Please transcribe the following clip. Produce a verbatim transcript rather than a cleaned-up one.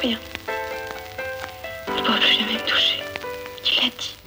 rien. Il ne pourra plus jamais me toucher. Il l'a dit.